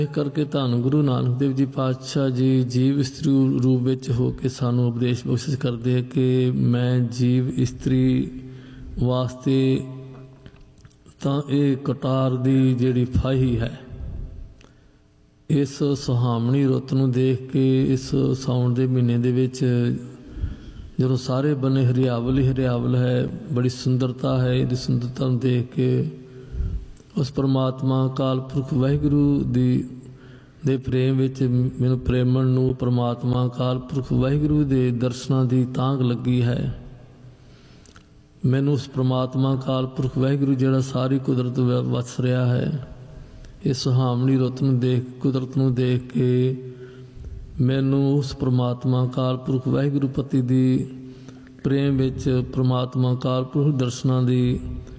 ਇਸ ਕਰਕੇ ਧੰਨ ਗੁਰੂ ਨਾਨਕ ਦੇਵ ਜੀ ਪਾਤਸ਼ਾਹ ਜੀ ਜੀਵ ਇਸਤਰੀ ਰੂਪ ਵਿੱਚ ਹੋ ਕੇ ਸਾਨੂੰ ਉਪਦੇਸ਼ ਬਖਸ਼ਿਸ਼ ਕਰਦੇ ਹੈ ਕਿ ਮੈਂ ਜੀਵ ਇਸਤਰੀ ਵਾਸਤੇ ਤਾਂ ਇਹ ਕਟਾਰ ਦੀ ਜਿਹੜੀ ਫਾਹੀ ਹੈ, ਇਸ ਸੁਹਾਵਣੀ ਰੁੱਤ ਨੂੰ ਦੇਖ ਕੇ ਇਸ ਸਾਉਣ ਦੇ ਮਹੀਨੇ ਦੇ ਵਿੱਚ ਜਦੋਂ ਸਾਰੇ ਬੰਨੇ ਹਰਿਆਵਲ ਹੀ ਹਰਿਆਵਲ ਹੈ, ਬੜੀ ਸੁੰਦਰਤਾ ਹੈ। ਇਹਦੀ ਸੁੰਦਰਤਾ ਨੂੰ ਦੇਖ ਕੇ ਉਸ ਪਰਮਾਤਮਾ ਅਕਾਲ ਪੁਰਖ ਵਾਹਿਗੁਰੂ ਦੇ ਪ੍ਰੇਮ ਵਿੱਚ ਮੈਨੂੰ ਪ੍ਰੇਮਣ ਨੂੰ ਪਰਮਾਤਮਾ ਅਕਾਲ ਪੁਰਖ ਵਾਹਿਗੁਰੂ ਦੇ ਦਰਸ਼ਨਾਂ ਦੀ ਤਾਂਘ ਲੱਗੀ ਹੈ। ਮੈਨੂੰ ਉਸ ਪਰਮਾਤਮਾ ਅਕਾਲ ਪੁਰਖ ਵਾਹਿਗੁਰੂ ਜਿਹੜਾ ਸਾਰੀ ਕੁਦਰਤ ਵਸ ਰਿਹਾ ਹੈ, ਇਸ ਸੁਹਾਵਣੀ ਰੁੱਤ ਨੂੰ ਕੁਦਰਤ ਨੂੰ ਦੇਖ ਕੇ ਮੈਨੂੰ ਉਸ ਪਰਮਾਤਮਾ ਅਕਾਲ ਪੁਰਖ ਵਾਹਿਗੁਰੂ ਪਤੀ ਦੀ ਪ੍ਰੇਮ ਵਿੱਚ ਪਰਮਾਤਮਾ ਅਕਾਲ ਪੁਰਖ ਦਰਸ਼ਨਾਂ ਦੀ